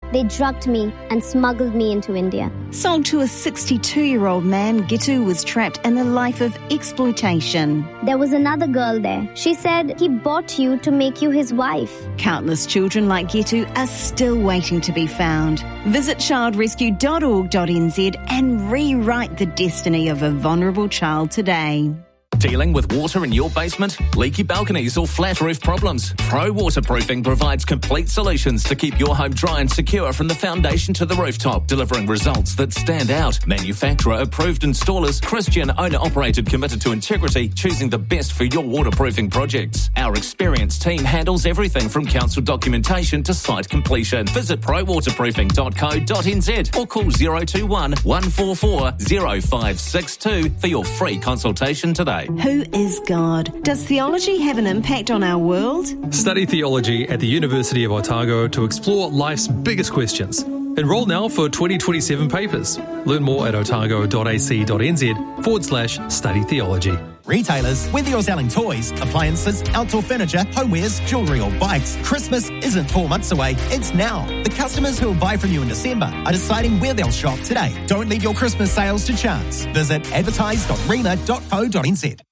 They drugged me and smuggled me into India. Sold to a 62-year-old man, Gitu was trapped in a life of exploitation. There was another girl there. She said he bought you to make you his wife. Countless children like Gitu are still waiting to be found. Visit childrescue.org.nz and rewrite the destiny of a vulnerable child today. Dealing with water in your basement, leaky balconies or flat roof problems? Pro Waterproofing provides complete solutions to keep your home dry and secure from the foundation to the rooftop, delivering results that stand out. Manufacturer approved installers, Christian owner operated, committed to integrity, choosing the best for your waterproofing projects. Our experienced team handles everything from council documentation to site completion. Visit prowaterproofing.co.nz or call 021 144 0562 for your free consultation today. Who is God? Does theology have an impact on our world? Study theology at the University of Otago to explore life's biggest questions. Enroll now for 2027 papers. Learn more at otago.ac.nz/study theology. Retailers, whether you're selling toys, appliances, outdoor furniture, homewares, jewellery or bikes, Christmas isn't 4 months away, it's now. The customers who will buy from you in December are deciding where they'll shop today. Don't leave your Christmas sales to chance. Visit advertise.rema.co.nz.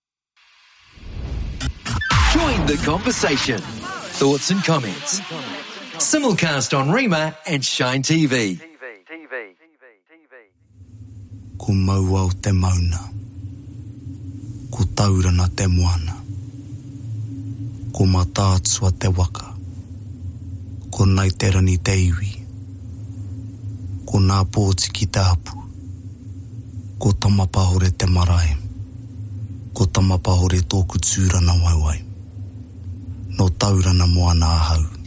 Join the conversation. Thoughts and comments. Simulcast on Rema and Shine TV. Ko maua o te mauna. Ko taurana te moana. Ko matātsua te waka. Ko nai te rani te iwi. Ko nā pōti ki te apu. Ko tamapahore te marae. Ko tamapahore tōku tūrana waiwai. No taurana moana ahau.